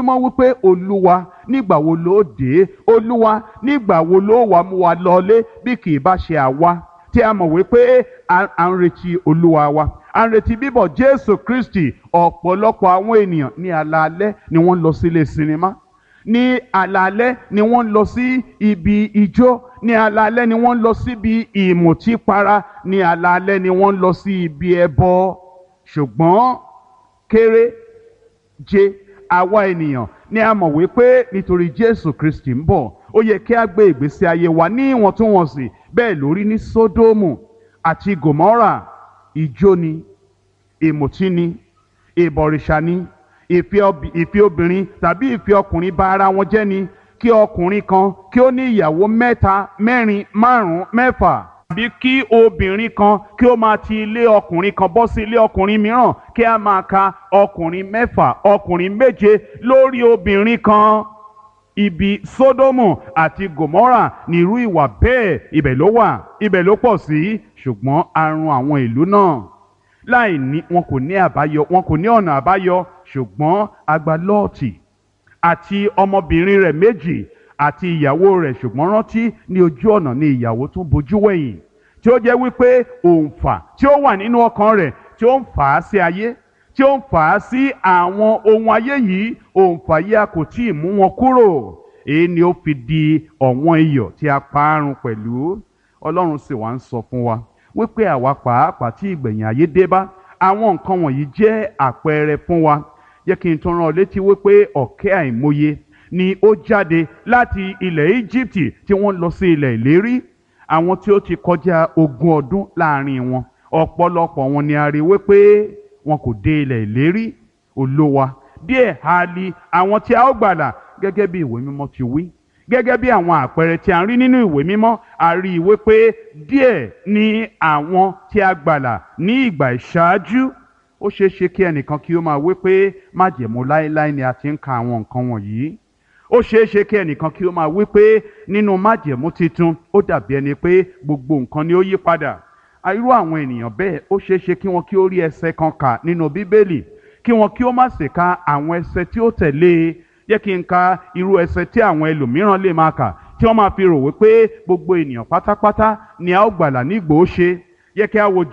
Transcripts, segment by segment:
mọ́ wípé olúwa nígbà wo ló dé, olúwa nígbà wo ló wá mú wa lọlé, bí kì í bá ṣe àwa tí a mọ̀ wípé à ń retí olúwa wa, à ń retí bíbọ̀ Jésù Kristi. Ọ̀pọ̀lọpọ̀ àwọn ènìyàn ní alaalẹ́ ni wọ́n lọ sílé sinimá, ní alaalẹ́ ni wọ́n lọ sí ibi ijó, ní alaalẹ́ ni wọ́n lọ síbi ìmùtípara, ní alaalẹ́ ni wọ́n lọ sí ibi ẹbọ. Ṣùgbọ́n kéré jẹ àwa ènìyàn ni a mọ̀ wípé nítorí Jésù Kristi ń bọ̀, ó yẹ kí a gbé ìgbésí ayé wa ní ìwọ̀ntúnwọ̀nsì. Bẹ́ẹ̀ lórí ní Sódómù àti Gòmórà. Ijó ni, ìmùtí ni, ìbọ̀rìṣà ni, ìfẹ́ obìnrin tàbí ìfẹ́ ọkùnrin bá ara wọn jẹ́ ni. Kí ọkùnrin kan kí ó ní ìyàwó mẹ́ta, mẹ́rin, márùn-ún, mẹ́fà, tàbí kí obìnrin kan kí ó máa ti ilé ọkùnrin kan bọ́ sí ilé ọkùnrin mìíràn, kí a máa ka ọkùnrin mẹ́fà, ọkùnrin méje lórí obìnrin kan. Ibi Sódómù àti Gòmórà ní irú ìwà bẹ́ẹ̀, ibẹ̀ ló wà, ibẹ̀ ló pọ̀ sí. Ṣùgbọ́n a run àwọn ìlú náà wọn kò ní àbáyọ, wọn kò ní ọ̀nà àbáyọ. Ṣùgbọ́n a gba Lọ́ọ̀tì àti ọmọbìnrin rẹ̀ méjì àti ìyàwó rẹ̀. Ṣùgbọ́n rántí, ní ojú ọ̀nà ni ìyàwó tún bojú wẹ̀yìn, tí ó jẹ́ wípé òǹfà tí ó wà nínú ọkàn rẹ̀ tí ó ń fà á sí ayé, tí ó ń fà á sí àwọn ohun ayé yìí, òǹfà yìí a kò tí ì mú wọn kúrò. Èyí ni ó fi di ọ̀wọ́n iyọ̀ tí a parun pẹ̀lú. Ọlọ́run sì wá ń sọ fún wa wípé àwa pàápàá tí ìgbẹ̀yìn ayé dé bá, àwọn nǹkan wọ̀nyí jẹ́ àpẹẹrẹ fún wa. Jẹ́ kí n tún rán ọ létí wípé ọ̀kẹ́ àìmọye ni ó jáde láti ilẹ̀ Íjíbítì tí wọ́n lọ sí ilẹ̀ ìlérí. Àwọn tí ó ti kọjá 20 ọdún láàrin wọn, ọ̀pọ̀lọpọ̀ wọn ni a rí wípé wọn kò dé ilẹ̀ ìlérí. Olúwa díẹ̀ ha li àwọn tí a ó gbàlà, gẹ́gẹ́ bí ìwé mímọ́ ti wí, gẹ́gẹ́ bí àwọn àpẹẹrẹ tí a ń rí nínú ìwé mímọ́. A rí i wípé díẹ̀ ni àwọn tí a gbàlà ní ìgbà ìṣáájú. Ó ṣeé ṣe kí ẹnìkan kí ó máa wípé májẹ̀mú láéláé ni a ti ń ka àwọn nǹkan wọ̀nyí. Ó ṣeé ṣe kí ẹnìkan kí ó máa wípé nínú májẹ̀mú titun ó dàbí ẹni pé gbogbo nǹkan ni ó yí padà. Irú àwọn ènìyàn bẹ́ẹ̀ ó ṣeé ṣe kí wọn kí ó rí ẹsẹ̀ kan kà nínú Bíbélì, kí wọn kí ó má sì ka àwọn ẹsẹ̀ tí ó tẹ̀lé. Jẹ́ kí n ka irú ẹsẹ̀ tí àwọn ẹlòmíràn lè máa kà, tí wọ́n máa fi rò wípé gbogbo ènìyàn pátápátá ni a ó gbàlà nígbòóṣe. Jẹ́ kí a wo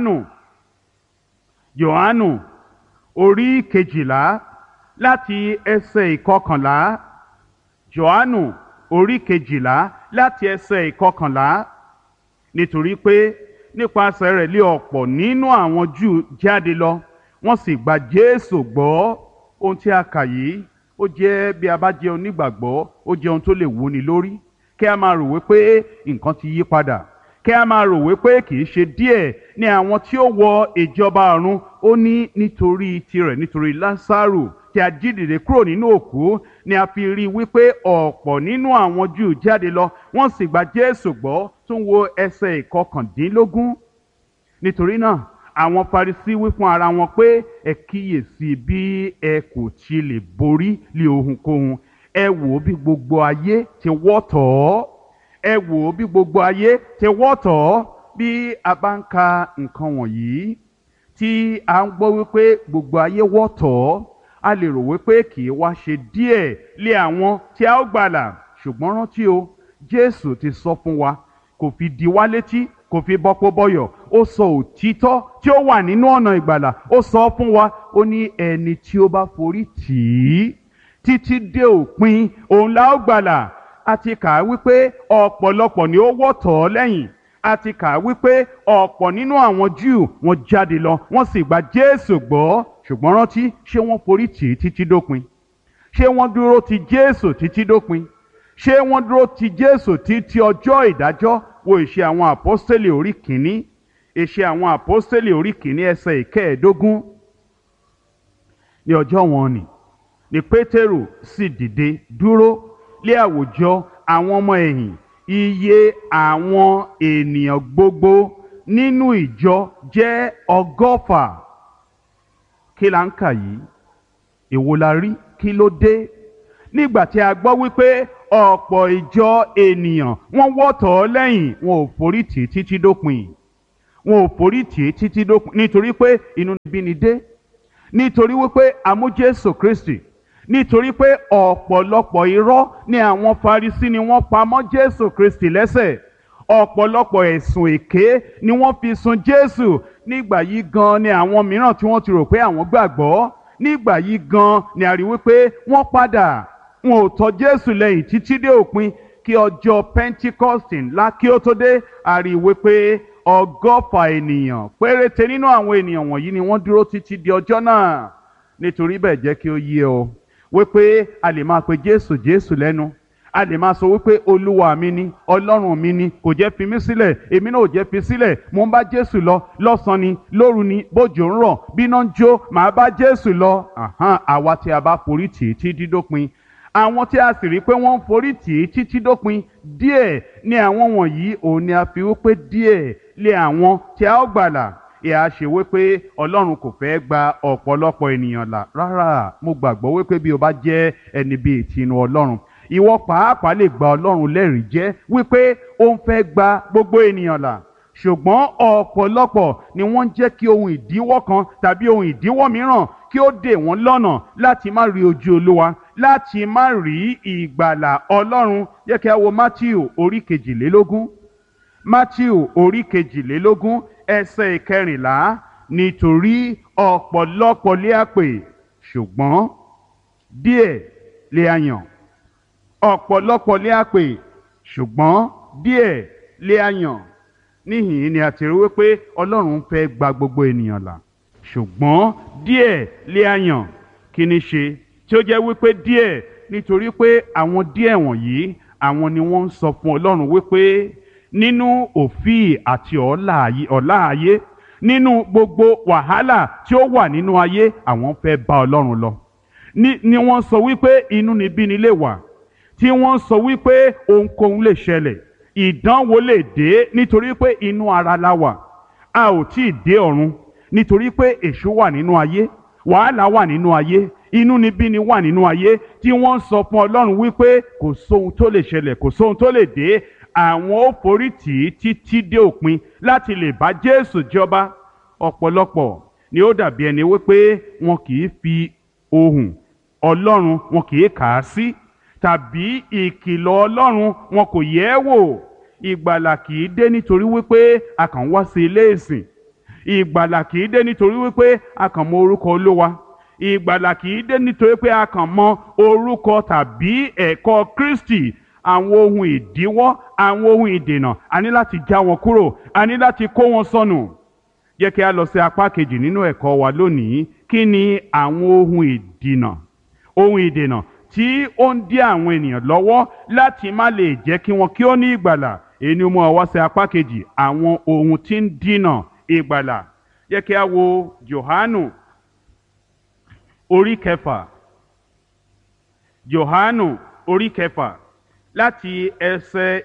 Jòhánù orí 12 láti ẹsẹ̀ 11. Jòhánù orí 12 láti ẹsẹ̀ 11. Nítorí pé nípasẹ̀ rẹ̀ lé ọ̀pọ̀ nínú àwọn Júù jáde lọ, wọ́n sì gba Jésù gbọ́. Ohun tí a kà yìí, ó jẹ́, bí a bá jẹ́ onígbàgbọ́, ó jẹ́ ohun tó lè wúni lórí. Kí a máa rò wípé nǹkan ti yí padà, kí a máa rò wípé kì í ṣe díẹ̀ ní àwọn tí ó wọ ìjọba ọ̀run. Ó ní nítorí tirẹ̀, nítorí Lásárù tí a jí dìde kúrò nínú òkú, ni a fi rí wípé ọ̀pọ̀ nínú àwọn Júù jáde lọ, wọ́n sì gba Jésù gbọ́. Tún wo ẹsẹ̀ 19. Nítorí náà àwọn Farisí wí fún ara wọn pé, ẹ kíyèsí bí ẹ kò ti lè borí lé ohunkóhun. Ẹ wò bí gbogbo ayé ti wọ́ tọ̀ ọ́. Ẹ wò bí gbogbo ayé ti wọ́ tọ̀ ọ́. Bí a bá ń ka nǹkan wọ̀nyí tí a ń gbọ́ wípé gbogbo ayé wọ́ tọ̀ ọ́, a lè rò wípé kì í wá ṣe díẹ̀ lé àwọn tí a ó gbàlà. Ṣùgbọ́n rántí o, Jésù ti sọ fún wa, kò fi di wá létí, kò fi bọ́pọ̀ bọ́yọ̀. Ó sọ òtítọ́ tí ó wà nínú ọ̀nà ìgbàlà, ó sọ fún wa. Ó ní ẹni tí ó bá forí tì í títí dé òpin, òun la ó gbàlà. A ti kà á wípé ọ̀pọ̀lọpọ̀ ni ó wọ́ tọ̀ ọ́ lẹ́yìn. A ti kà á wípé ọ̀pọ̀ nínú àwọn Júù wọ́n jáde lọ, wọ́n sì gba Jésù gbọ́. Ṣùgbọ́n rántí, ṣé wọ́n forí tì í títí dópin? Ṣé wọ́n dúró ti Jésù títí dópin? Ṣé wọ́n dúró ti Jésù títí ọjọ́ ìdájọ́? Wo Ìṣe àwọn Àpọ́stélì orí 1. Ìṣe àwọn Àpọ́stélì orí 1 ẹsẹ̀ 15. Ní ọjọ́ wọn ni Pétérù sì dìde dúró lé àwùjọ àwọn ọmọ ẹ̀yìn. Iye àwọn ènìyàn gbogbo nínú ìjọ jẹ́ 100. Kí la ń kà yìí? Èwo la rí? Kí ló dé? Nígbà tí a gbọ́ wípé ọ̀pọ̀ ìjọ ènìyàn wọ́n wọ́ tọ̀ ọ́ lẹ́yìn, wọn ò forí tì í títí dópin. Wọn ò forí tì í títí dópin nítorí pé inúnibíni dé, nítorí wípé a mú Jésù Kristi, nítorí pé ọ̀pọ̀lọpọ̀ irọ́ ni àwọn Farisí ni wọ́n pa mọ́ Jésù Kristi lẹ́sẹ̀, ọ̀pọ̀lọpọ̀ ẹ̀sùn èké ni wọ́n fi sun Jésù. Nígbà yìí gan ni àwọn mìíràn tí wọ́n ti rò pé àwọn gbàgbọ́, nígbà yìí gan ni a rí wípé wọ́n padà, wọn ò tọ̀ Jésù lẹ́yìn títí dé òpin. Kí ọjọ́ Pentecost ńlá kí ó tó dé, a rí wípé 100 ènìyàn péréte nínú àwọn ènìyàn wọ̀nyí ni wọ́n dúró títí di ọjọ́ náà. Nítorí bẹ́ẹ̀ jẹ́ kí ó yé ọ wípé a lè máa pe Jésù Jésù lẹ́nu, a lè máa sọ wípé Olúwa mi ni, Ọlọ́run mi ni, kò jẹ́ fi mí sílẹ̀, èmi náà ò jẹ́ fi sílẹ̀, mo ń bá Jésù lọ lọ́sàn-án ni, lóru ni, bójò ń rọ̀, bíná ń jó, màá bá Jésù lọ. Àwa tí a bá forí tì í títí dópin, àwọn tí a sì rí pé wọ́n ń forí tì í títí dópin, díẹ̀ ni àwọn wọ̀nyí, òun ni a fi wípé díẹ̀ lé àwọn tí a ó gbàlà. Ìhà ṣe wípé Ọlọ́run kò fẹ́ gba ọ̀pọ̀lọpọ̀ ènìyàn là. Rárá, mo gbàgbọ́ wípé bí o bá jẹ́ ẹni bíi tinú Ọlọ́run, ìwọ pàápàá lè gba Ọlọ́run lẹ́rìí jẹ́ wípé ó ń fẹ́ gba gbogbo ènìyàn là. Ṣùgbọ́n ọ̀pọ̀lọpọ̀ ni wọ́n ń jẹ́ kí ohun ìdíwọ́ kan tàbí ohun ìdíwọ́ mìíràn kí ó dè wọ́n lọ́nà láti má rí ojú Olúwa, láti má rí ìgbàlà Ọlọ́run. Jẹ́ kí a wo Mátíù orí 22. Mátíù orí 22 ẹsẹ̀ 14. Nítorí ọ̀pọ̀lọpọ̀ lé a pè, ṣùgbọ́n díẹ̀ lé a yàn. Ọ̀pọ̀lọpọ̀ lé a pè, ṣùgbọ́n díẹ̀ lé a yàn. Níhìn ni a ti rí wípé Ọlọ́run fẹ́ gba gbogbo ènìyàn là, ṣùgbọ́n díẹ̀ lé a yàn. Kí ni ṣe tí ó jẹ́ wípé díẹ̀? Nítorí pé àwọn díẹ̀ wọ̀nyí, àwọn ni wọ́n ń sọ fún Ọlọ́run wípé nínú òfíì àti ọ̀la ayé, nínú gbogbo wàhálà tí ó wà nínú ayé, àwọn fẹ́ bá Ọlọ́run lọ. Ni wọ́n sọ wípé inúnibíni lè wà, tí wọ́n sọ wípé ohunkóhun lè ṣẹlẹ̀, ìdánwò lè dé, nítorí pé inú ara la wà, a ò tí ì dé ọ̀run, nítorí pé èṣù wà nínú ayé, wàhálà wà nínú ayé, inúnibíni wà nínú ayé, tí wọ́n sọ fún Ọlọ́run wípé kò sóhun tó lè ṣẹlẹ̀, kò sóhun tó lè dé, àwọn ó forí tì í títí dé òpin láti lè bá Jésù jọba. Ọ̀pọ̀lọpọ̀ ni ó dàbí ẹni wípé wọn kì í fi ohùn Ọlọ́run, wọn kì í kà á sí, tàbí ìkìlọ̀ Ọlọ́run wọn kò yẹ̀ ẹ́ wò. Ìgbàlà kì í dé nítorí wípé a kàn wá sí ilé ìsìn. Ìgbàlà kì í dé nítorí wípé a kàn mọ orúkọ Olúwa. Ìgbàlà kì í dé nítorí pé a kàn mọ orúkọ tàbí ẹ̀kọ́ Kristi. Àwọn ohun ìdíwọ́, àwọn ohun ìdènà, a ní láti já wọn kúrò, a ní láti kó wọn sọnù. Jẹ́ kí a lọ sí apá kejì nínú ẹ̀kọ́ wa lónìí. Kí ni àwọn ohun ìdènà tí ó ń dí àwọn ènìyàn lọ́wọ́ láti má lè jẹ́ kí wọn kí ó ní ìgbàlà? Èyí ni mo wá sí apá kejì, àwọn ohun tí ń dínà ìgbàlà. Jẹ́ kí a wo Jòhánù orí 6. Jòhánù orí 6 láti ẹsẹ̀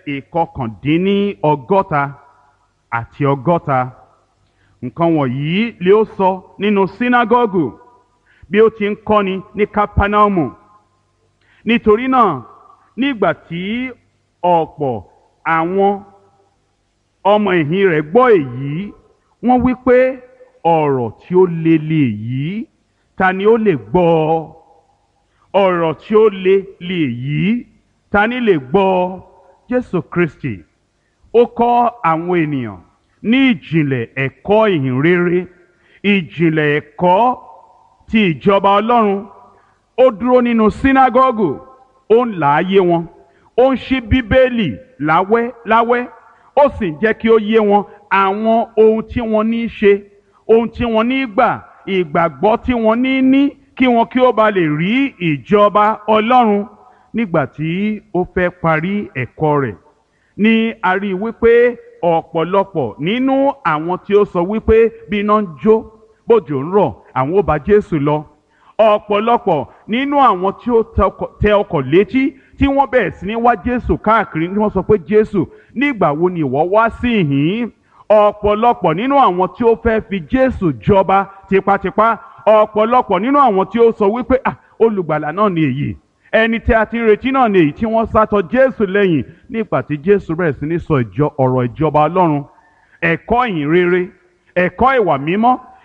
61 àti 60. Nǹkan wọ̀nyí lé ó sọ nínú sínágọ́gù bí ó ti ń kọ́ni ní Kápánámù. Nítorí náà, nígbà tí ọ̀pọ̀ àwọn ọmọ ẹ̀yìn rẹ̀ gbọ́ èyí, wọ́n wí pé ọ̀rọ̀ tí ó le èyí, ta ni ó lè gbọ́ ọ? Ọ̀rọ̀ tí ó le èyí, ta ni lè gbọ́ ọ? Jésù Kristi ó kọ́ àwọn ènìyàn ní ìjìnlẹ̀ ẹ̀kọ́ ìhìnrere, ìjìnlẹ̀ ẹ̀kọ́ ti ìjọba Ọlọ́run. Ó dúró nínú sínágọ́gù, ó ń là á yé wọn, ó ń ṣí Bíbélì láwẹ́, ó sì ń jẹ́ kí ó yé wọn àwọn ohun tí wọ́n ní í ṣe, ohun tí wọ́n ní í gbà, ìgbàgbọ́ tí wọ́n ní kí wọn kí ó ba lè rí ìjọba Ọlọ́run. Nígbà tí ó fẹ́ parí ẹ̀kọ́ rẹ̀, ni a rí wípé ọ̀pọ̀lọpọ̀ nínú àwọn tí ó sọ wípé bí iná ń jó, bójò ń rọ̀, àwọn ó bá Jésù lọ. Ọ̀pọ̀lọpọ̀ nínú àwọn tí ó tẹ ọkọ̀ létí tí wọ́n bẹ̀rẹ̀ sí ní wá Jésù káàkiri, ni wọ́n sọ pé Jésù, nígbà wo ni ìwọ wá sí ìhín? Ọ̀pọ̀lọpọ̀ nínú àwọn tí ó fẹ́ fi Jésù jọba tipátipá, ọ̀pọ̀lọpọ̀ nínú àwọn tí ó sọ wípé olùgbàlà náà ni èyí, ẹni tí a ti ń retí náà ni èyí, tí wọ́n sátọ Jésù lẹ́yìn. Nígbà tí Jésù bẹ̀rẹ̀ sí ní sọ ọ̀rọ̀ ìjọba Ọlọ́run, ẹ̀kọ́ ìhìnrere, ẹ̀kọ́ ìwà mímọ́,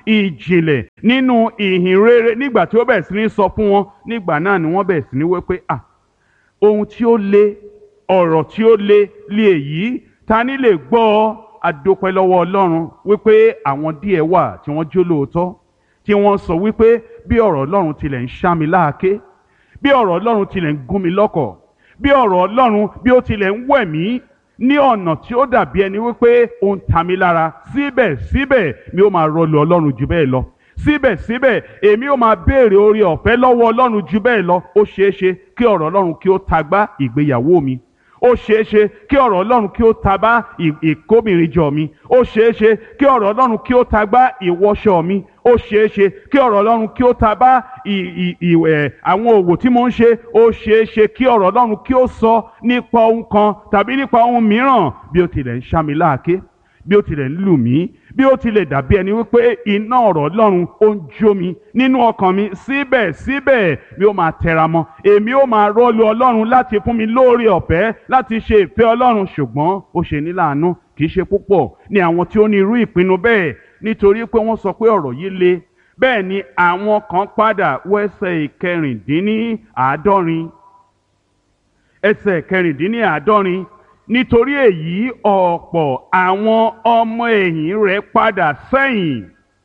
ìjìnlẹ̀ nínú ìhìn rere nígbà tí ó bẹ̀rẹ̀ sí ní sọ fún wọn nígbà náà ni wọ́n bẹ̀rẹ̀ sí ní wí pé ohun tí ó le ọ̀rọ̀ tí ó le lé èyí ta ni lè gbọ́ ọ. A dúpẹ́ lọ́wọ́ Ọlọ́run wípé àwọn díẹ̀ wà tí wọ́n jó lóòótọ́ tí wọ́n sọ wípé bí ọ̀rọ̀ Ọlọ́run tilẹ̀ ń ṣá mi láàké bí ọ̀rọ̀ Ọlọ́run tilẹ̀ ń gún mi lọ́kọ̀ bí ọ̀rọ̀ Ọlọ́run bí ó tilẹ̀ ń wẹ̀ mí ní ọ̀nà tí ó dàbí ẹni wípé ó ń ta mi lára síbẹ̀síbẹ̀ mi ó máa rọlù Ọlọ́run jù bẹ́ẹ̀ lọ síbẹ̀síbẹ̀ èmi ó máa béèrè oore ọ̀fẹ́ lọ́wọ́ Ọlọ́run jù bẹ́ẹ̀ lọ. Ó ṣeé ṣe kí ọ̀rọ̀ Ọlọ́run kí ó tagbá ìgbéyàwó mi ó ṣeé ṣe kí ọ̀rọ̀ Ọlọ́run kí ó tagbá ìkóbìnrinjọ mi ó ṣeé ṣe kí ọ̀rọ̀ Ọlọ́run kí ó tagbá ìwọṣọ mi ó ṣeé ṣe kí ọ̀rọ̀ Ọlọ́run kí ó tagbá àwọn òwò tí mo ń ṣe ó ṣeé ṣe kí ọ̀rọ̀ Ọlọ́run kí ó sọ nípa ohun kan tàbí nípa ohun mìíràn bí ó tilẹ̀ ń ṣá mi láàké bí ó tilẹ̀ ń lù mí bí ó tilẹ̀ dàbí ẹni wípé iná ọ̀rọ̀ Ọlọ́run ó ń jó mi nínú ọkàn mi síbẹ̀síbẹ̀ mi ó máa tẹra mọ́ èmi ó máa rọ́ọ̀lù Ọlọ́run láti fún mi lóore ọ̀fẹ́ láti ṣe ìfẹ́ Ọlọ́run. Ṣùgbọ́n ó ṣe ní láàánú kì í ṣe púpọ̀ ní àwọn tí ó ní irú ìpinnu bẹ́ẹ̀ nítorí pé wọ́n sọ pé ọ̀rọ̀ yìí le. Bẹ́ẹ̀ ni àwọn kan padà wọ ẹsẹ̀ ìkẹrìndínláàádọ́rin nítorí èyí ọ̀pọ̀ àwọn ọmọ ẹ̀yìn rẹ̀ padà sẹ́yìn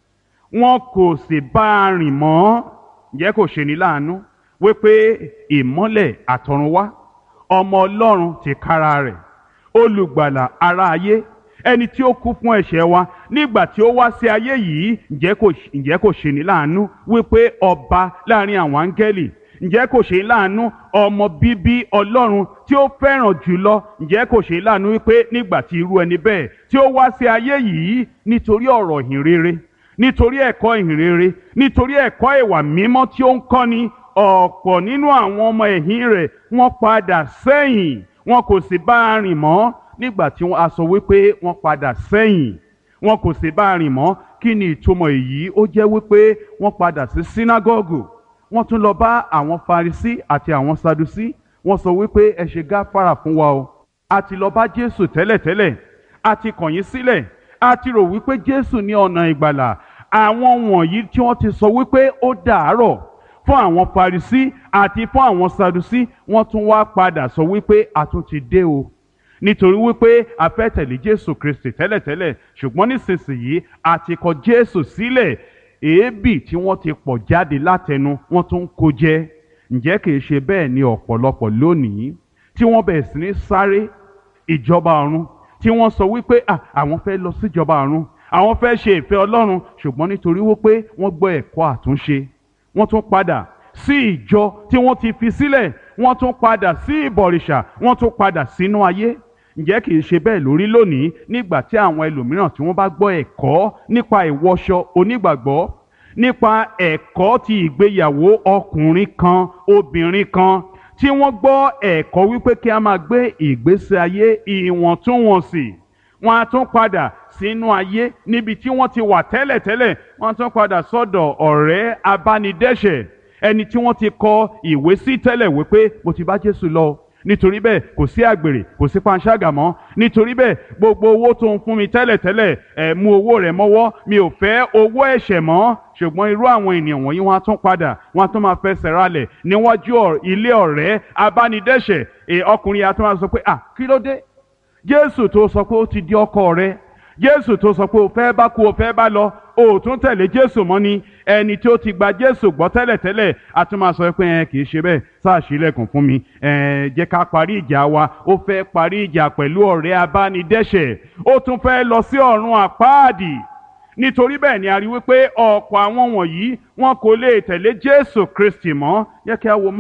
wọn kò sì bá a rìn mọ́. Ǹjẹ́ kò ṣe ní láàánú wípé ìmọ́lẹ̀ àtọ̀runwá ọmọ Ọlọ́run tìkára rẹ̀ olùgbàlà ará ayé ẹni tí ó kú fún ẹ̀ṣẹ̀ wa nígbà tí ó wá sí ayé yìí ǹjẹ́ kò ṣe ní láàánú wípé ọba láàrin àwọn áńgẹ́lì ǹjẹ́ kò ṣe láàánú ọmọ bíbí Ọlọ́run tí ó fẹ́ràn jùlọ ǹjẹ́ kò ṣe láàánú wípé nígbà tí irú ẹni bẹ́ẹ̀ tí ó wá sí ayé yìí nítorí ọ̀rọ̀ ìhìn rere nítorí ẹ̀kọ́ ìhìn rere nítorí ẹ̀kọ́ ìwà mímọ́ tí ó ń kọ́ni ọ̀pọ̀ nínú àwọn ọmọ ẹ̀yìn rẹ̀ wọ́n padà sẹ́yìn wọn kò sì bá a rìn mọ́. Nígbà tí a sọ wípé wọ́n padà sẹ́yìn wọn kò sì bá a rìn mọ́ kí ni ìtumọ̀ èyí? Ó jẹ́ wípé wọ́n padà sí sínágọ́gù wọ́n tún lọ bá àwọn Farisí àti àwọn Sadusí wọ́n sọ wípé ẹ ṣe gáfárà fún wa o a ti lọ bá Jésù tẹ́lẹ̀tẹ́lẹ̀ a ti kọ̀ yín sílẹ̀ a ti rò wípé Jésù ní ọ̀nà ìgbàlà. Àwọn wọ̀nyí tí wọ́n ti sọ wípé ó dàárọ̀ fún àwọn Farisí àti fún àwọn Sadusí wọ́n tún wá padà sọ wípé a tún ti dé o nítorí wípé a fẹ́ tẹ̀lé Jésù Kristi tẹ́lẹ̀tẹ́lẹ̀ ṣùgbọ́n nísinsìnyí a ti kọ̀ Jésù sílẹ̀ èébì tí wọ́n ti pọ̀ jáde látẹnu wọ́n tún ń kó jẹ. Ǹjẹ́ kìí ṣe bẹ́ẹ̀ ni ọ̀pọ̀lọpọ̀ lónìí tí wọ́n bẹ̀rẹ̀ sí ní sáré ìjọba ọ̀run tí wọ́n sọ wípé àwọn fẹ́ lọ síjọba ọ̀run àwọn fẹ́ ṣe ìfẹ́ Ọlọ́run ṣùgbọ́n nítorí wípé wọ́n gbọ́ ẹ̀kọ́ àtúnṣe wọ́n tún padà sí ìjọ tí wọ́n ti fi sílẹ̀ wọ́n tún padà sí ìbọ̀rìṣà wọ́n tún padà sínú ayé. Ǹjẹ́ kìí ṣe bẹ́ẹ̀ lórí lónìí nígbà tí àwọn ẹlòmíràn tí wọ́n bá gbọ́ ẹ̀kọ́ nípa ìwọṣọ onígbàgbọ́ nípa ẹ̀kọ́ ti ìgbéyàwó ọkùnrin kan obìnrin kan tí wọ́n gbọ́ ẹ̀kọ́ wípé kí a máa gbé ìgbésí ayé ìwọ̀ntúnwọ̀nsì wọ́n á tún padà sínú ayé níbi tí wọ́n ti wà tẹ́lẹ̀tẹ́lẹ̀ wọ́n á tún padà sọ́dọ̀ ọ̀rẹ́ abánidẹ́ṣẹ̀ ẹni tí wọ́n ti kọ ìwé sí tẹ́lẹ̀ wípé mo ti bá Jésù lọ nítorí bẹ́ẹ̀ kò sí àgbèrè kò sí panṣágà mọ́ nítorí bẹ́ẹ̀ gbogbo owó tó ń fún mi tẹ́lẹ̀tẹ́lẹ̀ ẹ mú owó rẹ̀ mọ́wọ́ mi ò fẹ́ owó ẹ̀ṣẹ̀ mọ́. Ṣùgbọ́n irú àwọn ènìyàn wọ̀nyí wọ́n á tún padà wọ́n á tún máa fẹsẹ̀ ralẹ̀ níwájú ilé ọ̀rẹ́ abánidẹ́ṣẹ̀ ọkùnrin yà tún máa sọ pé kí ló dé Jésù tó sọ pé ó ti di ọkọ rẹ Jésù tó sọ pé o fẹ́ bá kú o fẹ́ bá lọ o tún tẹ̀lé Jésù mọ́ ni ẹni tí ó ti gba Jésù gbọ́ tẹ́lẹ̀tẹ́lẹ̀ a tún máa sọ pé kì í ṣe bẹ́ẹ̀ sáà ṣílẹ̀kùn fún mi jẹ́ ká parí ìjà wa ó fẹ́ parí ìjà pẹ̀lú ọ̀rẹ́ abánidẹ́ṣẹ̀ ó tún fẹ́ lọ sí ọ̀run àpáàdì. Nítorí bẹ́ẹ̀ ni a rí wípé ọ̀pọ̀ àwọn wọ̀nyí wọn kò lè tẹ̀lé Jésù Kristi mọ́. Jẹ́ kí a wo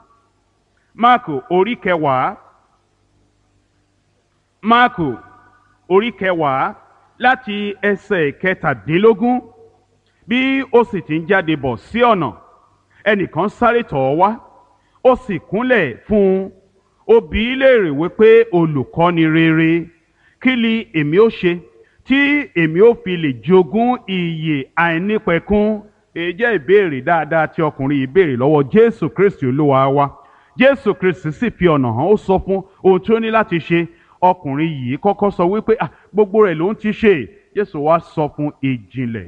Máàkù orí kẹwàá Máàkù orí kẹwàá láti ẹsẹ̀ kẹtàdínlógún. Bí ó sì ti ń jáde bọ̀ sí ọ̀nà ẹnìkan sáré tọ̀ ọ́ wá ó sì kúnlẹ̀ fún un ó bi í léèrè wípé olùkọ́ni rere kí ni èmi ó ṣe tí èmi ó fi lè jogún ìyè àìnípẹ̀kun? Èyí jẹ́ ìbéèrè dáadáa tí ọkùnrin yìí béèrè lọ́wọ́ Jésù Kristi Olúwa wa. Jésù Kristi sì fi ọ̀nà hàn ó sọ fún ohun tí ó ní láti ṣe. Ọkùnrin yìí kọ́kọ́ sọ wípé gbogbo rẹ̀ ló ń ti ṣe. Jésù wá sọ fún ìjìnlẹ̀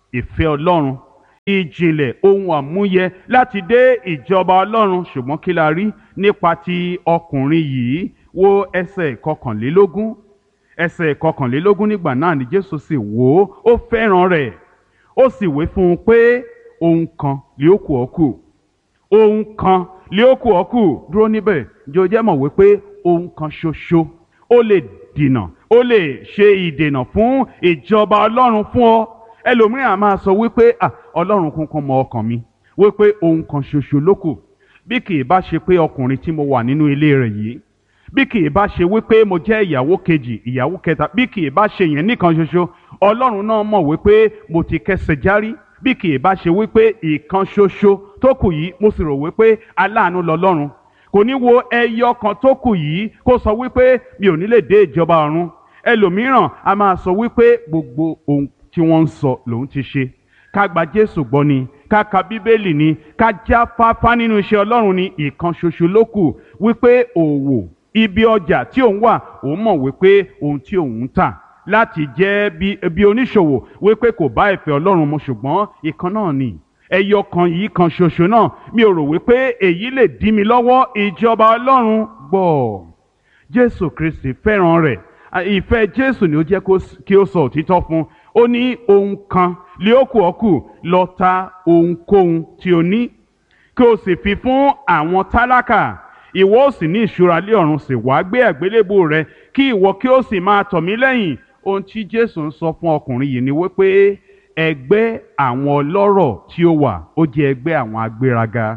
ìfẹ́ Ọlọ́run, ìjìnlẹ̀ ohun àmúyẹ láti dé ìjọba Ọlọ́run. ṣùgbọ́n kí la rí nípa ti ọkùnrin yìí? Wo ẹsẹ̀ ìkọkànlélógún. ẹsẹ̀ ìkọkànlélógún, nígbà náà ni Jésù sì wò ó, ó fẹ́ràn rẹ̀, ó sì wí fún un pé ohun kan lé ó kù ọ́ kù, ohun kan lé ó kù ọ́ kù. Dúró níbẹ̀, ǹjẹ́ o jẹ́ mọ̀ wípé ohun kan ṣoṣo ó lè dènà, ó lè ṣe ìdènà fún ìjọba Ọlọ́run fún ọ. Ẹlòmíràn máa sọ wípé Ọlọ́run kúnkún mọ ọkàn mi, wípé ohun kan ṣoṣo ló kù. Bí kì í bá ṣe pé ọkùnrin tí mo wà nínú ilé rẹ̀ yìí, bí kì í bá ṣe wípé mo jẹ́ ìyàwó kejì, ìyàwó kẹta, bí kì í bá ṣe yẹn nìkan ṣoṣo, Ọlọ́run náà mọ̀ wípé mo ti kẹsẹ̀ járí. Bí kì í bá ṣe wípé ìkan ṣoṣo tó kù yìí, mo sì rò wípé aláàánú lọ́lọ́run, kò ní wo ẹyọ kan tó kù yìí kó sọ wípé mi ò ní lè dé ìjọba ọ̀run. Ẹlòmíràn a máa sọ wípé gbogbo ohun tí wọ́n ń sọ lòun ti ṣe. Ká gba Jésù gbọ́ ni, ká ka Bíbélì ni, ká jáfáfá nínú iṣẹ́ Ọlọ́run ni, ìkan ṣoṣo ló kù. Wípé òwò, ibi ọjà tí òun wà, òun mọ̀ wípé ohun tí òun ń tà láti jẹ́ bí oníṣòwò, wípé kò bá ìfẹ́ Ọlọ́run mu, ṣùgbọ́n ìkan náà ni, ẹyọ kan yìí kan ṣoṣo náà. Mi ò rò wípé èyí lè dí mi lọ́wọ́ ìjọba Ọlọ́run. Gbọ́, Jésù Kristi fẹ́ràn rẹ̀. Ìfẹ́ Jésù ni ó jẹ́ kí ó sọ òtítọ́ fún. Ó ní ohun kan lé ó kù ọ́ kù, lọ ta ohunkóhun tí o ní, kí o sì fi fún àwọn tálákà, ìwọ ó sì ní ìṣúra lé ọ̀run, sì wá gbé àgbélébùú rẹ, kí ìwọ kí ó sì máa tọ̀ mí lẹ́yìn. Ohun tí Jésù ń sọ fún ọkùnrin yìí ni wípé ẹgbẹ́ àwọn ọlọ́rọ̀ tí ó wà, ó jẹ́ ẹgbẹ́ àwọn agbéraga.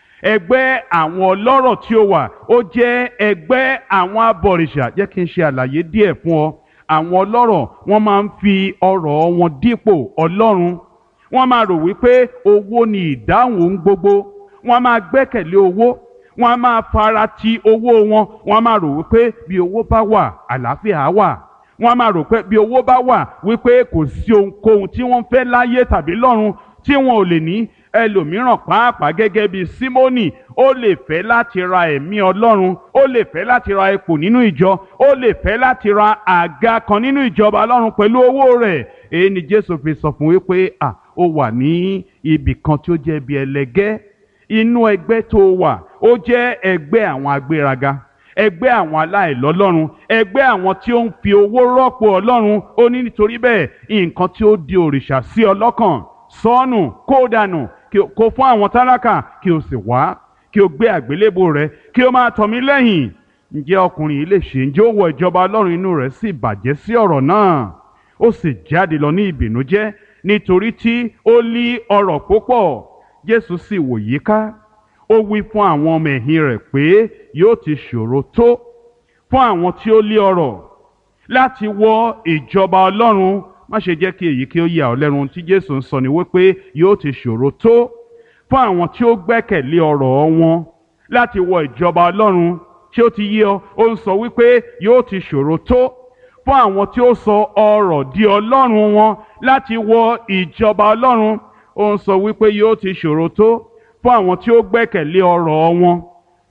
Ẹgbẹ́ àwọn ọlọ́rọ̀ tí ó wà, ó jẹ́ ẹgbẹ́ àwọn abọ̀rìṣà. Jẹ́ kí n ṣe àlàyé díẹ̀ fún ọ. Àwọn ọlọ́rọ̀ wọ́n máa ń fi ọrọ̀ wọn dípò Ọlọ́run. Wọ́n máa rò wípé owó ni ìdáhùn ohun gbogbo. Wọ́n máa gbẹ́kẹ̀lé owó. Wọ́n máa fara ti owó wọn. Wọ́n máa rò wípé bí owó bá wà, àlàáfíà wà. Wọ́n máa rò pé bí owó bá wà, wípé kò sí ohunkóhun tí wọ́n fẹ́ láyé tàbí lọ́run tí wọn ò lè ní. Ẹlòmíràn pàápàá gẹ́gẹ́ bí Símónì, ó lè fẹ́ láti ra ẹ̀mí Ọlọ́run, ó lè fẹ́ láti ra ipò nínú ìjọ, ó lè fẹ́ láti ra àga kan nínú ìjọba Ọlọ́run pẹ̀lú owó rẹ̀. Èyí ni Jésù fi sọ fún wípé ó wà ní ibì kan tí ó jẹ́ bí ẹlẹgẹ́. Inú ẹgbẹ́ tó wà, ó jẹ́ ẹgbẹ́ àwọn agbéraga, ẹgbẹ́ àwọn aláìlọ́lọ́run, ẹgbẹ́ àwọn tí ó ń fi owó rọ́pò Ọlọ́run. Ó ní nítorí bẹ́ẹ̀, nǹkan tí ó di òrìṣà sí ọlọ́kàn, sọnù, kó dànù, kó fún àwọn tálákà, kí o sì wá, kí o gbé àgbélébùú rẹ, kí o máa tọ̀ mí lẹ́yìn. Ǹjẹ́ ọkùnrin yìí lè ṣe? Ǹjẹ́ ó wọ ìjọba Ọlọ́run? Inú rẹ̀ sì bàjẹ́ sí ọ̀rọ̀ náà. Ó sì jáde lọ ní ìbìnújẹ́, nítorí tí ó ní ọrọ̀ púpọ̀. Jésù sì wò yíká, ó wí fún àwọn ọmọ ẹ̀yìn rẹ̀ pé yóò ti ṣòro tó fún àwọn tí ó ní ọrọ̀ láti wọ ìjọba Ọlọ́run. Má ṣe jẹ́ kí èyí kí ó yà ọ́ lẹ́nu. Tí Jésù ń sọ ni wípé yóò ti ṣòro tó fún àwọn tí ó gbẹ́kẹ̀lé ọrọ̀ wọn láti wọ ìjọba Ọlọ́run. Tí ó ti yé ọ, ó ń sọ wípé yóò ti ṣòro tó fún àwọn tí ó sọ ọrọ̀ di ọlọ́run wọn láti wọ ìjọba Ọlọ́run. Ó ń sọ wípé yóò ti ṣòro tó fún àwọn tí ó gbẹ́kẹ̀lé ọrọ̀ wọn,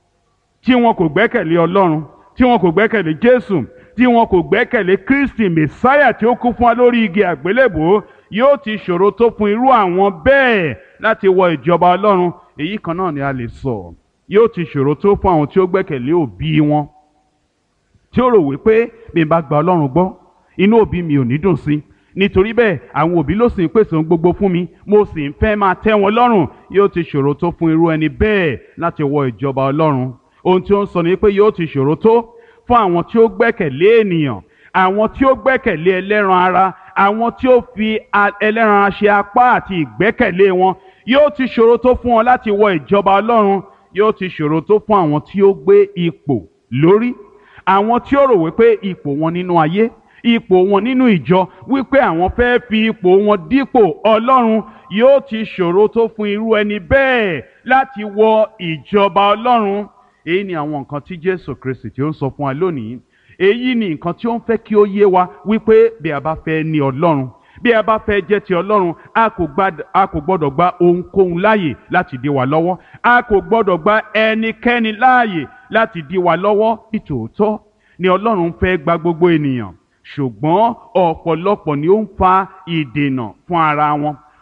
tí wọn kò gbẹ́kẹ̀lé Ọlọ́run, tí wọn kò gbẹ́kẹ̀lé Jésù, tí wọn kò gbẹ́kẹ̀lé Kristi Mèsáyà tí ó kú fún wa lórí igi àgbélébùú. Yóò ti ṣòro tó fún irú àwọn bẹ́ẹ̀ láti wọ ìjọba Ọlọ́run. Èyí kan náà ni a lè sọ. Yóò ti ṣòro tó fún àwọn tí ó gbẹ́kẹ̀lé òbí wọn, tí ó rò wípé bí n bá gba Ọlọ́run gbọ́, inú òbí mi ò ní dùn sí, nítorí bẹ́ẹ̀ àwọn òbí ló sì ń pèsè ohun gbogbo fún mi, mo sì ń fẹ́ máa tẹ́ wọn lọ́rùn. Yóò ti ṣòro tó fún irú ẹni bẹ́ẹ̀ láti wọ ìjọba Ọlọ́run. Ohun tí ó ń sọ ni pé yóò ti ṣòro tó fún àwọn tí ó gbẹ́kẹ̀lé ènìyàn, àwọn tí ó gbẹ́kẹ̀lé ẹlẹ́ran ara, àwọn tí ó fi ẹlẹ́ran ara ṣe apá àti ìgbẹ́kẹ̀lé wọn. Yóò ti ṣòro tó fún wọn láti wọ ìjọba Ọlọ́run. Yóò ti ṣòro tó fún àwọn tí ó gbé ipò lórí, àwọn tí ó rò wípé ipò wọn nínú ayé, ipò wọn nínú ìjọ, wípé àwọn fẹ́ fi ipò wọn dípò Ọlọ́run. Yóò ti ṣòro tó fún irú ẹni bẹ́ẹ̀ láti wọ ìjọba Ọlọ́run. Èyí ni àwọn nǹkan tí Jésù Kristi tí ó ń sọ fún wa lónìí. Èyí ni nǹkan tí ó ń fẹ́ kí ó yé wa, wípé bí a bá fẹ́ ní Ọlọ́run, bí a bá fẹ́ jẹ́ ti Ọlọ́run, a kò gbọ́dọ̀ gba ohunkóhun láàyè láti dí wa lọ́wọ́. A kò gbọ́dọ̀ gba ẹnikẹ́ni láàyè láti dí wa lọ́wọ́. Nítòótọ́ ni Ọlọ́run fẹ́ gba gbogbo ènìyàn, ṣùgbọ́n ọ̀pọ̀lọpọ̀ ni ó ń fa ìdènà fún ara wọn.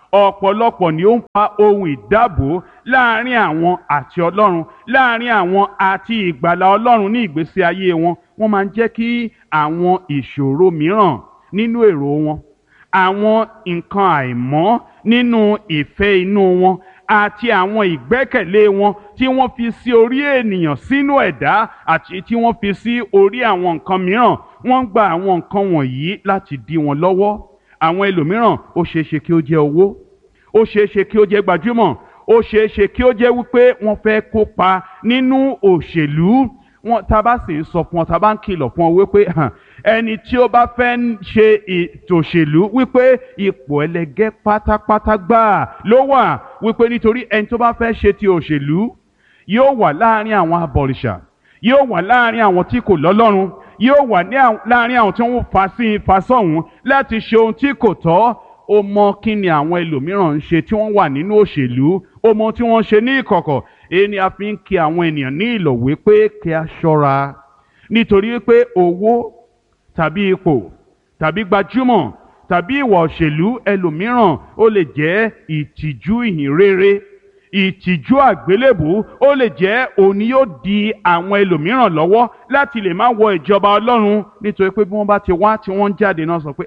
ọ̀pọ̀lọpọ̀ ni ó ń fa ohun ìdábò láàrin àwọn àti Ọlọ́run, láàrin àwọn àti ìgbàlà Ọlọ́run ní ìgbésí ayé wọn. Wọ́n máa ń jẹ́ kí àwọn ìṣòro mìíràn nínú èrò wọn, àwọn nǹkan àìmọ́ nínú ìfẹ́ inú wọn àti àwọn ìgbẹ́kẹ̀lé wọn tí wọ́n fi sí orí ènìyàn sínú ẹ̀dá àti tí wọ́n fi sí orí àwọn nǹkan mìíràn, wọ́n ń gba àwọn nǹkan wọ̀nyí láti dí wọn lọ́wọ́. Àwọn ẹlòmíràn ó ṣeéṣe kí ó jẹ́ owó, ó ṣeéṣe kí ó jẹ́ gbajúmọ̀, ó ṣeéṣe kí ó jẹ́ wípé wọ́n fẹ́ kópa nínú òṣèlú. Wọn tá bá sì ń sọ fún ọ, tá bá ń kìlọ̀ fún ọ wípé ẹni tí ó bá fẹ́ ṣe ètò òṣèlú wípé ipò ẹlẹgẹ́ pátápátá gbáà ló wà, wípé nítorí ẹni tó bá fẹ́ ṣe ti òṣèlú yóò wà láàrin àwọn abọ̀rìṣà, yóò wà láàrin àwọn tí kò lọ́lọ́run, yóò wà láàrin àwọn tí wọ́n fà sí ifá sọ̀hún láti ṣe ohun tí kò tọ́. Ó mọ kí ni àwọn ẹlòmíràn ń ṣe tí wọ́n wà nínú òṣèlú, ó mọ tí wọ́n ń ṣe ní ìkọ̀kọ̀. Èyí ni a fi ń kí àwọn ènìyàn ní ìlọ̀ wípé kí a ṣọ́ra, nítorí pé owó tàbí ipò tàbí gbajúmọ̀ tàbí ìwà òṣèlú ẹlòmíràn ó lè jẹ́ ìtìjú ìhìnrere, ìtìjú àgbélébùú, ó lè jẹ́ òní yóò di àwọn ẹlòmíràn lọ́wọ́ láti lè má wọ ìjọba Ọlọ́run, nítorí pé bí wọ́n bá ti wá tí wọ́n ń jáde náà sọ pé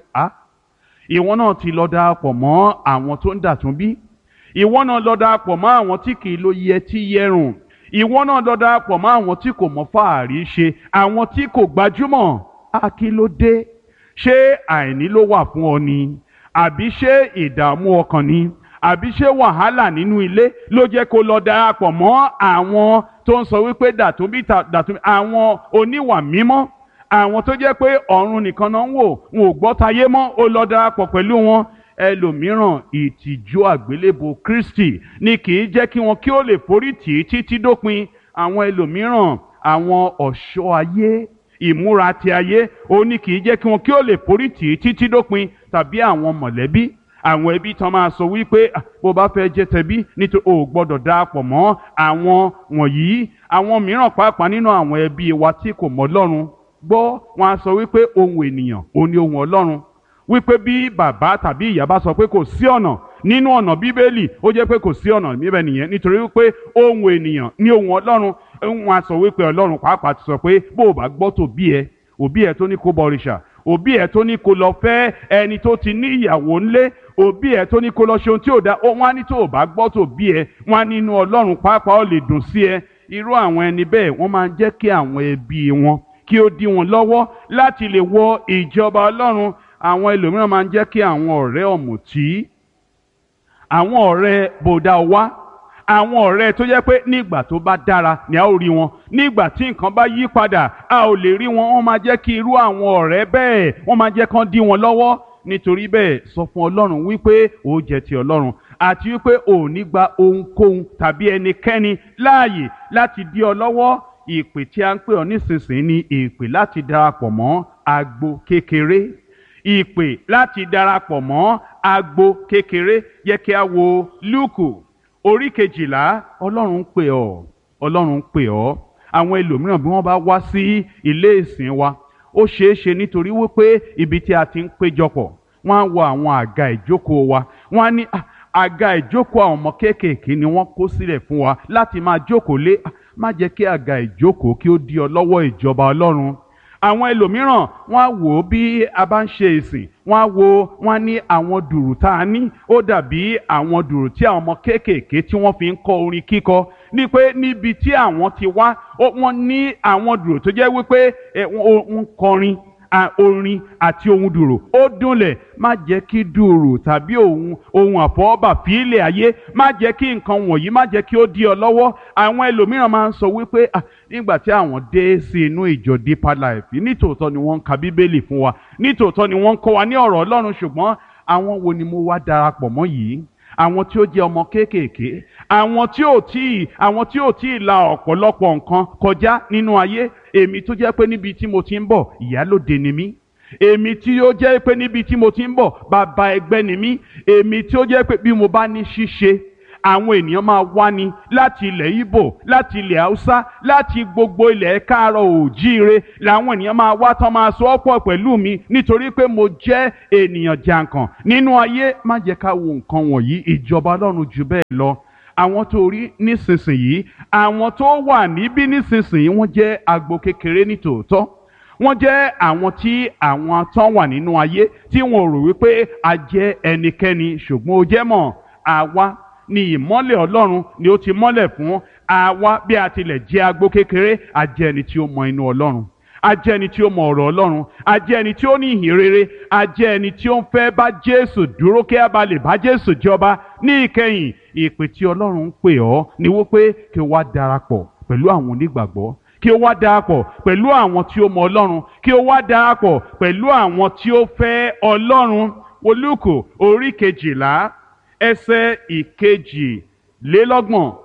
ìwọ náà ti lọ darapọ̀ mọ́ àwọn tó ń dàtún bí, ìwọ náà lọ darapọ̀ mọ́ àwọn tí kì í lo yẹtí yẹrùn, ìwọ náà lọ darapọ̀ mọ́ àwọn tí kò mọ fàárí ṣe, àwọn tí kò gbajúmọ̀. Kí ló dé? Ṣé àìní ló wà fún ọ ni? Àbí ṣé ìdààmú ọkàn ni? Àbí ṣé wàhálà nínú ilé ló jẹ́ kó lọ darapọ̀ mọ́ àwọn tó ń sọ wípé dàtúnbí àwọn oníwà mímọ́, àwọn tó jẹ́ pé ọ̀run nìkan náà ń wò, wọn ò gbọ́ tayé mọ́, ó lọ darapọ̀ pẹ̀lú wọn. Ẹlòmíràn ìtìjú àgbélébùú Kristi ni kì í jẹ́ kí wọn kí ó lè forí tì í títí dópin. Àwọn ẹlòmíràn àwọn ọ̀ṣọ́ ayé, ìmúra ti ayé, ó ní kì í jẹ́ kí wọn kí ó lè forí tì í títí dópin. Tàbí àwọn mọ̀lẹ́bí, àwọn ẹbí tán máa sọ wípé bó bá fẹ́ jẹ́ tẹbí nítorí o gbọ́dọ̀ darapọ̀ mọ́ àwọn wọ̀nyí. Àwọn mìíràn pàápàá nínú àwọn ẹbí wa tí kò mọ Ọlọ́run gbọ́, wọn á sọ wípé ohun ènìyàn ó ní ohun Ọlọ́run, wípé bí bàbá tàbí ìyá bá sọ pé kò sí ọ̀nà nínú ọ̀nà Bíbélì, ó jẹ́ pé kò sí ọ̀nà níbẹ̀ nìyẹn, nítorí wípé ohun ènìyàn ní ohun Ọlọ́run. Wọn á sọ wípé Ọlọ́run pàápàá ti sọ pé bó o bá gbọ́ òbí ẹ tó ní kó bọ̀rìṣà, òbí ẹ tó ní kó lọ fẹ́ ẹni tó ti ní ìyàwó ńlé, òbí ẹ tó ní kó lọ ṣe ohun tí ò dá, wọn á ní tó o bá gbọ́ tòbí ẹ, wọn á nínú Ọlọ́run pàápàá ó lè dùn sí ẹ. Irú àwọn ẹni bẹ́ẹ̀ wọ́n máa ń jẹ́ kí àwọn ẹbí wọn kí ó dí wọn lọ́wọ́ láti lè wọ ìjọba Ọlọ́run. Àwọn ẹlòmíràn máa ń jẹ́ kí àwọn ọ̀rẹ́ ọ̀mùtí, àwọn ọ̀rẹ́ bòdà wá, àwọn ọ̀rẹ́ tó jẹ́ pé nígbà tó bá dára ni a ó rí wọn, nígbà tí nǹkan bá yí padà a ò lè rí wọn. Wọ́n máa jẹ́ kí irú àwọn ọ̀rẹ́ bẹ́ẹ̀ wọ́n máa jẹ́ kán dí wọn lọ́wọ́. Nítorí bẹ́ẹ̀ sọ fún Ọlọ́run wípé ó jẹ́ ti Ọlọ́run, àti wípé ò ní gba ohunkóhun tàbí ẹnikẹ́ni láàyè láti dí ọ lọ́wọ́. Ìpè tí a ń pè ọ nísinsìnyí ni ìpè láti darapọ̀ mọ́ agbo kékeré, ìpè láti darapọ̀ mọ́ agbo kékeré. Yẹ kí a wo Lúùkù orí 12. Ọlọ́run ń pè ọ́, Ọlọ́run ń pè ọ́. Àwọn ẹlòmíràn bí wọ́n bá wá sí ilé ìsìn wa, ó ṣeéṣe nítorí wípé ibi tí a ti ń péjọpọ̀, wọ́n á wo àwọn àga ìjókòó wa, wọ́n á ní àga ìjókòó àwọn ọmọ kéékèèké ni wọ́n kó sílẹ̀ fún wa láti máa jókòó lé. Má jẹ́ kí àga ìjókòó kí ó dí ọ lọ́wọ́ ìjọba Ọlọ́run. Àwọn ẹlòmíràn wọ́n á wò ó bí a bá ń ṣe ìsìn, wọ́n á ní àwọn dùrù tá a ní ó dàbí àwọn dùrù tí àwọn ọmọ kéékèèké tí wọ́n fi ń kọ́ orin kíkọ, ní pé níbi tí àwọn ti wá wọ́n ní àwọn dùrù tó jẹ́ wípé wọ́n kọrin orin àti ohun dùrù ó dúnlẹ̀. Má jẹ́ kí dùrù tàbí ohun àfọwọ́bà fílẹ̀ ayé, má jẹ́ kí nǹkan wọ̀nyí má jẹ́ kí ó dí ọ lọ́wọ́. Àwọn ẹlòmíràn máa ń sọ wípé nígbà tí àwọn dé sí inú ìjọ Deeper Life, nítòótọ́ ni wọ́n ń ka Bíbélì fún wa, nítòótọ́ ni wọ́n ń kọ́ wa ní ọ̀rọ̀ Ọlọ́run, ṣùgbọ́n àwọn wo ni mo wá darapọ̀ mọ́ yìí? Àwọn tí ó jẹ́ ọmọ kéékèèké, àwọn tí ò tí ì la ọ̀pọ̀lọpọ̀ nǹkan kọjá nínú ayé. Èmi tó jẹ́ pé níbi tí mo ti ń bọ̀ ìyálóde ni mí, èmi tí ó jẹ́ pé níbi tí mo ti ń bọ̀ bàbá ẹgbẹ́ ni mí, èmi tí ó jẹ́ pé bí mo bá ní ṣíṣe àwọn ènìyàn máa wá ní láti ilẹ̀ Ìgbò, láti ilẹ̀ Haúsá, láti gbogbo ilẹ̀ káàárọ̀ òjíire làwọn ènìyàn máa wá tán máa so ọ́pọ̀ pẹ̀lú mi nítorí pé mo jẹ́ ènìyàn jàǹkàn nínú ayé. Má jẹ́ ká wo nǹkan wọ̀nyí, ìjọba Ọlọ́run jù bẹ́ẹ̀ lọ. Àwọn tó rí nísinsìnyí, àwọn tó wà níbí nísinsìnyí, wọ́n jẹ́ agbo kékeré ní tòótọ́. Wọ́n jẹ́ àwọn tí àwọn tán wà nínú ayé tí wọn ò rò wípé a jẹ́ ẹnikẹ́ni, ṣùgbọ́n ó jẹ́ mọ̀ àwa ni ìmọ́lẹ̀ Ọlọ́run ni ó ti mọ́lẹ̀ fún. Àwa bí a tilẹ̀ jẹ́ agbo kékeré, a jẹ́ ẹni tí ó mọ inú Ọlọ́run, a jẹ́ ẹni tí ó mọ ọ̀rọ̀ Ọlọ́run, a jẹ́ ẹni tí ó ní ìhìn rere, a jẹ́ ẹni tí ó ń fẹ́ bá Jésù dúró kí a bá lè bá Jésù jọba ní ìkẹyìn. Ìpè tí Ọlọ́run ń pè ọ́ ni wípé kí o wá darapọ̀ pẹ̀lú àwọn onígbàgbọ́, kí o wá darapọ̀ pẹ̀lú àwọn tí ó mọ Ọlọ́run, kí o wá darapọ̀ pẹ̀lú àwọn tí ó fẹ́ Ọlọ́run. Wo Lúùkù orí 12 ẹsẹ̀ 22.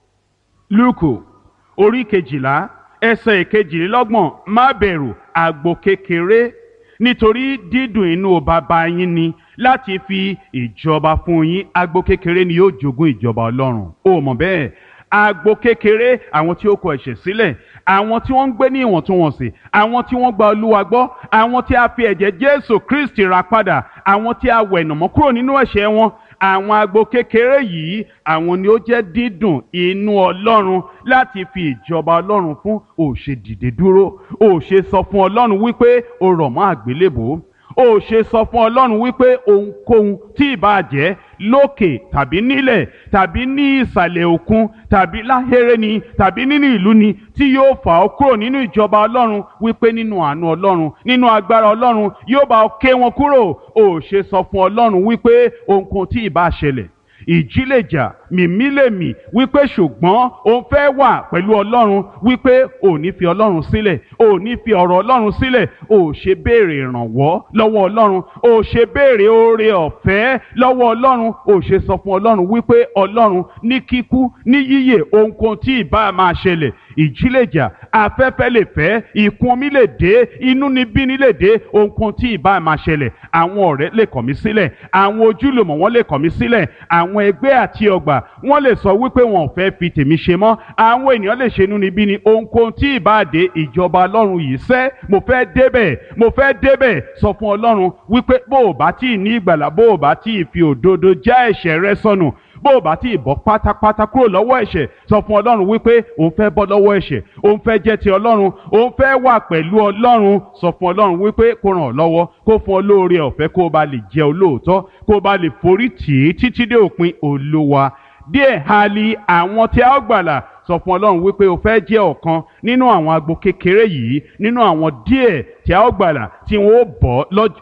Lúùkù orí 12 ẹsẹ̀ 22. Má bẹ̀rù agbo kékeré, nítorí dídùn inú bàbá yín ni láti fi ìjọba fún yín. Agbo kékeré ni yóò jogún ìjọba Ọlọ́run. O mọ̀ bẹ́ẹ̀? Agbo kékeré, àwọn tí ó kọ ẹ̀ṣẹ̀ sílẹ̀, àwọn tí wọ́n ń gbé ní ìwọ̀ntúnwọ̀nsì, àwọn tí wọ́n gba Olúwa gbọ́, àwọn tí a fi ẹ̀jẹ̀ Jésù Kristi rà padà, àwọn tí a wẹ̀nàmọ́ kúrò nínú ẹ̀ṣẹ̀ wọn. Àwọn agbo kékeré yìí, àwọn ni ó jẹ́ dídùn inú Ọlọ́run láti fi ìjọba Ọlọ́run fún. Ó ṣe dìde dúró, ó ṣe sọ fún Ọlọ́run wípé o rọ̀ mọ́ àgbélébùú, ó ṣe sọ fún Ọlọ́run wípé ohunkóhun tí ìbá jẹ́ lókè tàbí nílẹ̀ tàbí ní ìsàlẹ̀ òkun tàbí láhéré ni tàbí nínú ìlú ni tí yóò fà ọ́ kúrò nínú ìjọba Ọlọ́run, wípé nínú àánú Ọlọ́run, nínú agbára Ọlọ́run yóò bá ọ ké wọn kúrò. Ó ṣe sọ fún Ọlọ́run wípé ohunkóhun tí ìbá ṣẹlẹ̀, ìjì lè jà, mìmí lè mì, wípé ṣùgbọ́n òun fẹ́ wà pẹ̀lú Ọlọ́run, wípé ò ní fi Ọlọ́run sílẹ̀, ò ní fi ọ̀rọ̀ Ọlọ́run sílẹ̀. Ò ṣe béèrè ìrànwọ́ lọ́wọ́ Ọlọ́run, ò ṣe béèrè oore ọ̀fẹ́ lọ́wọ́ Ọlọ́run. Ò ṣe sọ fún Ọlọ́run wípé Ọlọ́run, ní kíkú ní yíyè ohunkóhun tí ìbá máa ṣẹlẹ̀, ìjì lè jà, afẹ́fẹ́ lè fẹ́, ìkún omi lè dé, inúnibíni lè dé, ohunkóhun tí ìbá máa ṣẹlẹ̀, àwọn ọ̀rẹ́ lè kọ̀ mí sílẹ̀, àwọn ojúlùmọ̀ wọn lè kọ̀ mí sílẹ̀, àwọn ẹgbẹ́ àti ọgbà wọ́n lè sọ wípé wọn ò fẹ́ fi tèmi ṣe mọ́, àwọn ènìyàn lè ṣe inúnibíni, ohunkóhun tí ìbá dé, ìjọba Ọlọ́run yìí sẹ́, mo fẹ́ débẹ̀, mo fẹ́ débẹ̀. Sọ fún Ọlọ́run wípé bó o bá tí ì ní ìgbàlà, bó o bá tí ì fi òdodo já ẹ̀ṣẹ̀ rẹ sọnù, bó o bá tí ì bọ́ pátápátá kúrò lọ́wọ́ ẹ̀ṣẹ̀, sọ fún Ọlọ́run wípé òun fẹ́ bọ́ lọ́wọ́ ẹ̀ṣẹ̀, òun fẹ́ jẹ́ ti Ọlọ́run, òun fẹ́ wà pẹ̀lú Ọlọ́run. Sọ fún Ọlọ́run wípé kó ràn ọ́ lọ́wọ́, kó fún ọ lóore ọ̀fẹ́, kó o bá lè jẹ́ olóòótọ́, kó o bá lè forí tì í títí dé òpin. Olúwa, díẹ̀ ha li àwọn tí a ó gbàlà. Sọ fún Ọlọ́run wípé o fẹ́ jẹ́ ọ̀kan nínú àwọn agbo kékeré yìí, nínú àwọn díẹ̀ tí a ó gbàlà, tí wọ́n ó bọ́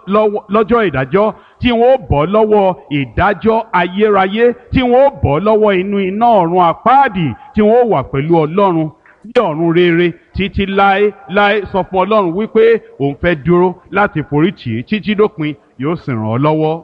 lọ́jọ́ ìdájọ́, tí wọ́n ó bọ́ lọ́wọ́ ìdájọ́ ayérayé, tí wọ́n ó bọ́ lọ́wọ́ inú iná ọ̀run àpáàdì, tí wọ́n ó wà pẹ̀lú Ọlọ́run ní ọ̀run rere títí láé. Sọ fún Ọlọ́run wípé òun fẹ́ dúró láti forí tì í títí dópin, yóò sì ràn ọ́ lọ́wọ́.